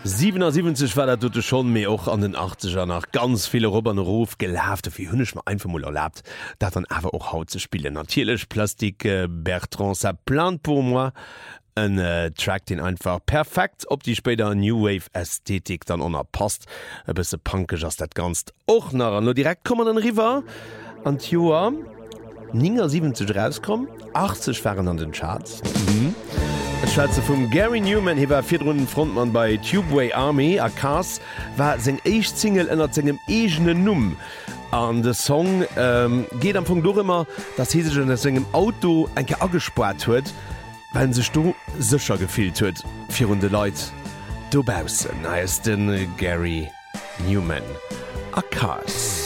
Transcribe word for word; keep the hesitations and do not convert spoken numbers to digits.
siebenundsiebzig war dat schon mé och an den achtziger nach ganz viele Robben Ruf gelafte wie hunnech mal einfach mal erlaubt, dat dann awer auch haut ze spielen. Natürlich Plastik äh, Bertrand sa plan pour moi. Ein äh, Track, den einfach perfekt op die später New Wave Ästhetik dann onerpasst. E bisse punkig ass dat ganz och nach nur direkt kommen an River an Joer neunundsiebzig rauskom, achtzig waren an den Charts. Mhm. Schweze vum Gary Newman hiwer vier Runden Frontmann bei Tubeway Army a Cars war seg eicht Single ënner segem egene Numm. An de Song ähm, geht am Fong do immer, dat hi sech an segem Auto enke agespart huet, wenn sech du sicher gefielt huet fir runde Leiit. Dobausen heißt den Gary Newman a Cars.